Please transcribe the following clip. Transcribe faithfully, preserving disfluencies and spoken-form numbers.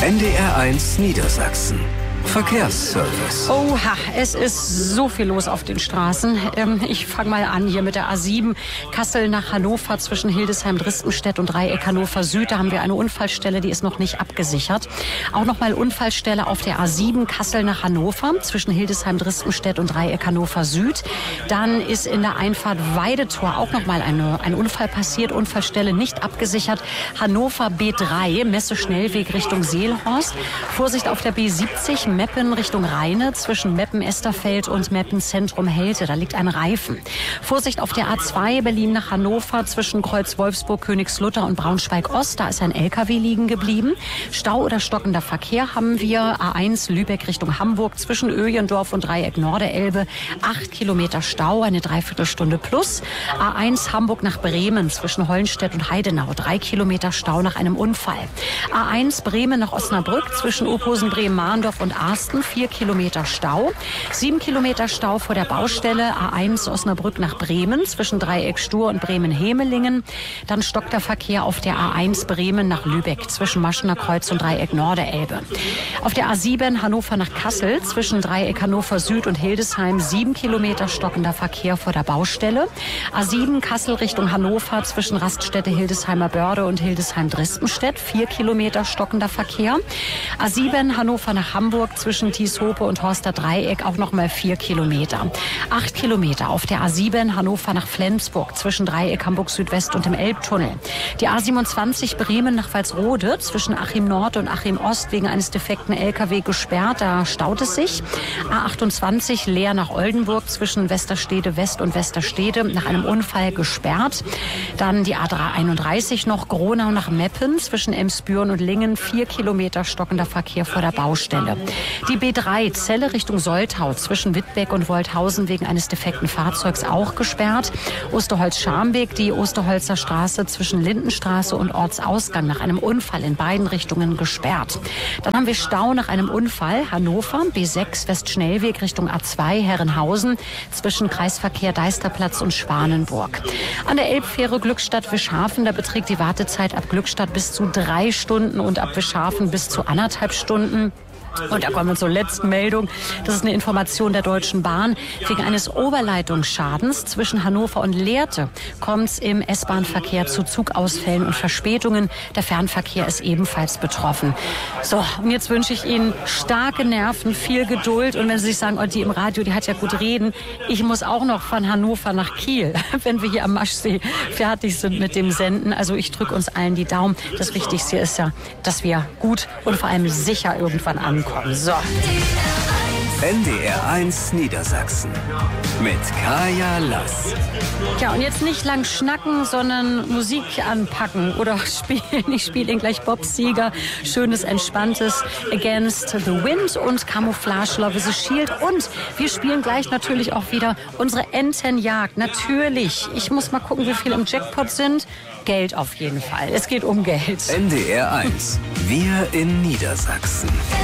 N D R eins Niedersachsen. Verkehrsservice. Oha, es ist so viel los auf den Straßen. Ähm, ich fange mal an hier mit der A sieben Kassel nach Hannover zwischen Hildesheim, Dristenstedt und Dreieck Hannover Süd. Da haben wir eine Unfallstelle, die ist noch nicht abgesichert. Auch nochmal Unfallstelle auf der A sieben Kassel nach Hannover zwischen Hildesheim, Dristenstedt und Dreieck Hannover Süd. Dann ist in der Einfahrt Weidetor auch nochmal eine, ein Unfall passiert. Unfallstelle nicht abgesichert. Hannover B drei, Messe-Schnellweg Richtung Seelhorst. Vorsicht auf der B siebzig, Meppen Richtung Rheine zwischen Meppen-Esterfeld und Meppen-Zentrum-Helte. Da liegt ein Reifen. Vorsicht auf der A zwei Berlin nach Hannover zwischen Kreuz-Wolfsburg, Königslutter und Braunschweig-Ost. Da ist ein L K W liegen geblieben. Stau oder stockender Verkehr haben wir. A eins Lübeck Richtung Hamburg zwischen Öjendorf und Dreieck Norderelbe. Acht Kilometer Stau, eine Dreiviertelstunde plus. A eins Hamburg nach Bremen zwischen Hollenstedt und Heidenau. Drei Kilometer Stau nach einem Unfall. A eins Bremen nach Osnabrück zwischen Opposen, Bremen-Mahndorf und Arsten, vier Kilometer Stau. Sieben Kilometer Stau vor der Baustelle. A eins Osnabrück nach Bremen zwischen Dreieck Stur und Bremen-Hemelingen. Dann stockt der Verkehr auf der A eins Bremen nach Lübeck zwischen Maschener Kreuz und Dreieck Norderelbe. Auf der A sieben Hannover nach Kassel zwischen Dreieck Hannover Süd und Hildesheim. Sieben Kilometer stockender Verkehr vor der Baustelle. A sieben Kassel Richtung Hannover zwischen Raststätte Hildesheimer Börde und Hildesheim-Dristenstedt. Vier Kilometer stockender Verkehr. A sieben Hannover nach Hamburg zwischen Thieshope und Horster Dreieck auch noch mal vier Kilometer. Acht Kilometer auf der A sieben Hannover nach Flensburg zwischen Dreieck Hamburg Südwest und dem Elbtunnel. Die A siebenundzwanzig Bremen nach Walsrode zwischen Achim Nord und Achim Ost wegen eines defekten L K W gesperrt. Da staut es sich. A achtundzwanzig Leer nach Oldenburg zwischen Westerstede West und Westerstede nach einem Unfall gesperrt. Dann die A dreihunderteinunddreißig noch Gronau nach Meppen zwischen Emsbüren und Lingen. Vier Kilometer stockender Verkehr vor der Baustelle. Die B drei Celle Richtung Soltau zwischen Wittbeck und Wolthausen wegen eines defekten Fahrzeugs auch gesperrt. Osterholz-Scharmbeek, die Osterholzer Straße zwischen Lindenstraße und Ortsausgang nach einem Unfall in beiden Richtungen gesperrt. Dann haben wir Stau nach einem Unfall. Hannover, B sechs Westschnellweg Richtung A zwei Herrenhausen zwischen Kreisverkehr Deisterplatz und Schwanenburg. An der Elbfähre Glückstadt-Wischhafen, da beträgt die Wartezeit ab Glückstadt bis zu drei Stunden und ab Wischhafen bis zu anderthalb Stunden. Und da kommen wir zur letzten Meldung. Das ist eine Information der Deutschen Bahn. Wegen eines Oberleitungsschadens zwischen Hannover und Lehrte kommt es im S-Bahn-Verkehr zu Zugausfällen und Verspätungen. Der Fernverkehr ist ebenfalls betroffen. So, und jetzt wünsche ich Ihnen starke Nerven, viel Geduld. Und wenn Sie sich sagen, oh, die im Radio, die hat ja gut reden. Ich muss auch noch von Hannover nach Kiel, wenn wir hier am Maschsee fertig sind mit dem Senden. Also ich drücke uns allen die Daumen. Das Wichtigste ist ja, dass wir gut und vor allem sicher irgendwann ankommen. So. N D R eins Niedersachsen mit Kaya Lass. Ja, und jetzt nicht lang schnacken, sondern Musik anpacken oder spielen. Ich spiele Ihnen gleich Bob Seger, schönes, entspanntes Against the Wind und Camouflage Love is a Shield. Und wir spielen gleich natürlich auch wieder unsere Entenjagd. Natürlich. Ich muss mal gucken, wie viel im Jackpot sind. Geld auf jeden Fall. Es geht um Geld. N D R eins. Wir in Niedersachsen.